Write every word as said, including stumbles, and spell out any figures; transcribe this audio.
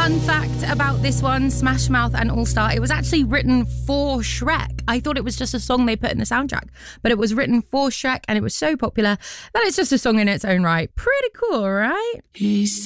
Fun fact about this one, Smash Mouth and All Star, it was actually written for Shrek. I thought it was just a song they put in the soundtrack, but it was written for Shrek and it was so popular that it's just a song in its own right. Pretty cool, right? He's